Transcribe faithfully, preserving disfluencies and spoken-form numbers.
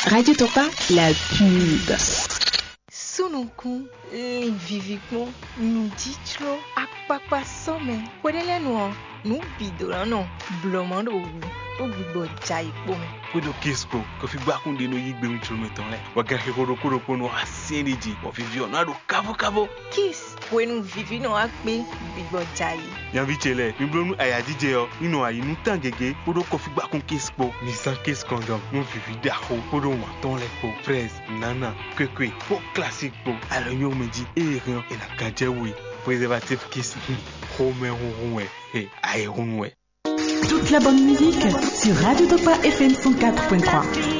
Radio Topa, la pub. Sunukun, vivicon, nous dit-lo, akpakpa somme, podele no, nous bidorano, blomando, ou bibo jaipo. Podo kisko, kofi bakunde no yigbe mcholometon le. Waga hekoro koro kono aseniji, wa vivio na do kavo kavo. Kiss, when vivi no akbe, bibo jai. Yan vichele, mi blonu aya D J yo, ino ayi nu tangege, podo kofi bakun kisko, ni san kiss condom, no vivi daho, podo wanton le po, fraise, nana, kwekwe, po classique po. Alors yo me dit, eh rien, et la kajewe, préservatif kiss, home ronwe, eh, aïe ronwe. Toute la bonne musique sur Radio Topa F M cent quatre point trois.